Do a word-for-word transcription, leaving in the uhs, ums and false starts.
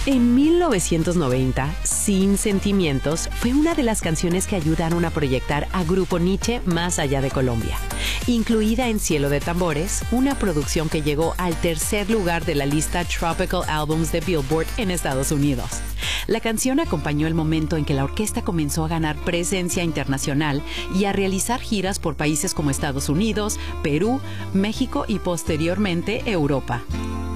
En mil novecientos noventa, Sin Sentimientos fue una de las canciones que ayudaron a proyectar a Grupo Niche más allá de Colombia. Incluida en Cielo de Tambores, una producción que llegó al tercer lugar de la lista Tropical Albums de Billboard en Estados Unidos. La canción acompañó el momento en que la orquesta comenzó a ganar presencia internacional y a realizar giras por países como Estados Unidos, Perú, México y posteriormente Europa.